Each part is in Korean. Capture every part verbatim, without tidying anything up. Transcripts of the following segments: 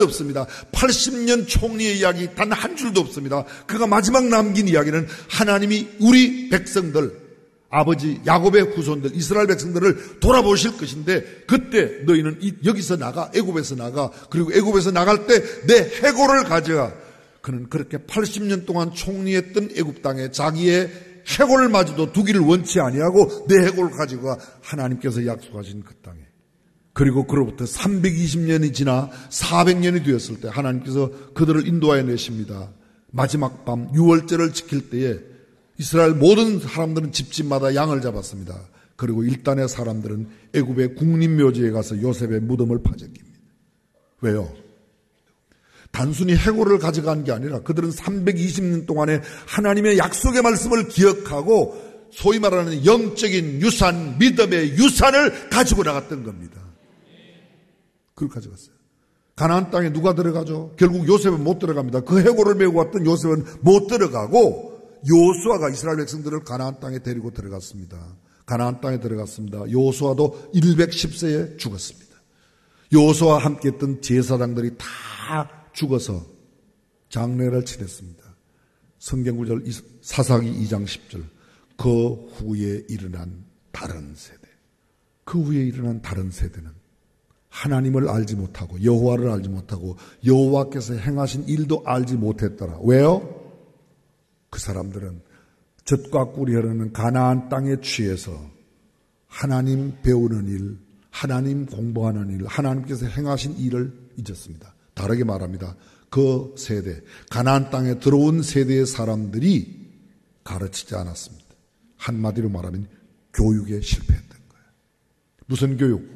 없습니다. 팔십 년 총리의 이야기 단 한 줄도 없습니다. 그가 마지막 남긴 이야기는 하나님이 우리 백성들, 아버지 야곱의 후손들, 이스라엘 백성들을 돌아보실 것인데, 그때 너희는 여기서 나가, 애굽에서 나가, 그리고 애굽에서 나갈 때 내 해골을 가져가. 그는 그렇게 팔십 년 동안 총리했던 애굽 땅에 자기의 해골마저도 두기를 원치 아니하고 내 해골을 가지고 하나님께서 약속하신 그 땅에. 그리고 그로부터 삼백이십 년이 지나 사백 년이 되었을 때 하나님께서 그들을 인도하여 내십니다. 마지막 밤 유월절을 지킬 때에 이스라엘 모든 사람들은 집집마다 양을 잡았습니다. 그리고 일단의 사람들은 애굽의 국립묘지에 가서 요셉의 무덤을 파적깁니다. 왜요? 단순히 해골을 가져간 게 아니라 그들은 삼백이십 년 동안에 하나님의 약속의 말씀을 기억하고 소위 말하는 영적인 유산, 믿음의 유산을 가지고 나갔던 겁니다. 그걸 가져갔어요. 가나안 땅에 누가 들어가죠? 결국 요셉은 못 들어갑니다. 그 해골을 메고 왔던 요셉은 못 들어가고 여호수아가 이스라엘 백성들을 가나안 땅에 데리고 들어갔습니다. 가나안 땅에 들어갔습니다. 여호수아도 백십 세에 죽었습니다. 여호수아와 함께 했던 제사장들이 다 죽어서 장례를 치렀습니다. 성경 구절 사사기 이 장 십 절. 그 후에 일어난 다른 세대. 그 후에 일어난 다른 세대는 하나님을 알지 못하고 여호와를 알지 못하고 여호와께서 행하신 일도 알지 못했더라. 왜요? 그 사람들은 젖과 꿀이 흐르는 가나안 땅에 취해서 하나님 배우는 일, 하나님 공부하는 일, 하나님께서 행하신 일을 잊었습니다. 다르게 말합니다. 그 세대, 가나안 땅에 들어온 세대의 사람들이 가르치지 않았습니다. 한마디로 말하면 교육에 실패했던 거예요. 무슨 교육?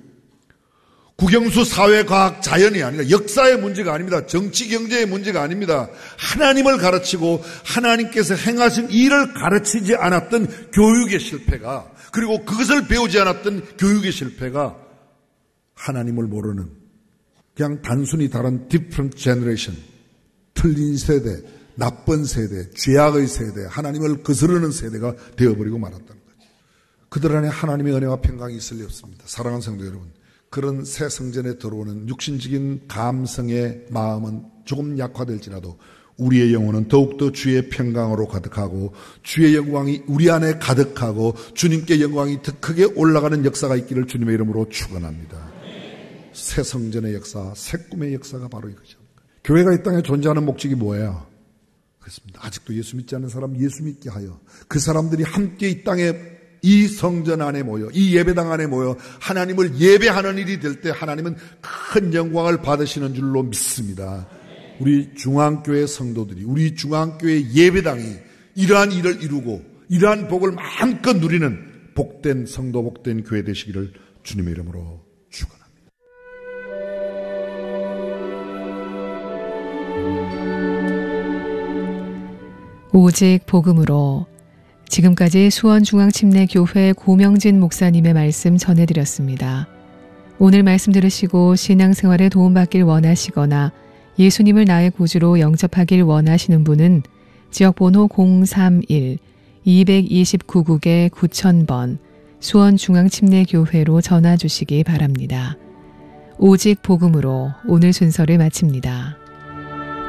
국영수 사회과학 자연이 아니라 역사의 문제가 아닙니다. 정치 경제의 문제가 아닙니다. 하나님을 가르치고 하나님께서 행하신 일을 가르치지 않았던 교육의 실패가, 그리고 그것을 배우지 않았던 교육의 실패가 하나님을 모르는, 그냥 단순히 다른 different generation, 틀린 세대, 나쁜 세대, 죄악의 세대, 하나님을 거스르는 세대가 되어버리고 말았다는 거죠. 그들 안에 하나님의 은혜와 평강이 있을 리 없습니다. 사랑하는 성도 여러분, 그런 새 성전에 들어오는 육신적인 감성의 마음은 조금 약화될지라도 우리의 영혼은 더욱더 주의 평강으로 가득하고 주의 영광이 우리 안에 가득하고 주님께 영광이 더 크게 올라가는 역사가 있기를 주님의 이름으로 축원합니다. 새 성전의 역사, 새 꿈의 역사가 바로 이거죠. 교회가 이 땅에 존재하는 목적이 뭐예요? 그렇습니다. 아직도 예수 믿지 않는 사람 예수 믿게 하여 그 사람들이 함께 이 땅에 이 성전 안에 모여, 이 예배당 안에 모여 하나님을 예배하는 일이 될 때 하나님은 큰 영광을 받으시는 줄로 믿습니다. 우리 중앙교회 성도들이, 우리 중앙교회 예배당이 이러한 일을 이루고 이러한 복을 마음껏 누리는 복된 성도, 복된 교회 되시기를 주님의 이름으로 축원합니다. 오직 복음으로. 지금까지 수원중앙침례교회 고명진 목사님의 말씀 전해드렸습니다. 오늘 말씀 들으시고 신앙생활에 도움받길 원하시거나 예수님을 나의 구주로 영접하길 원하시는 분은 지역번호 공삼일 이이구 국에 구천 번 수원중앙침례교회로 전화주시기 바랍니다. 오직 복음으로 오늘 순서를 마칩니다.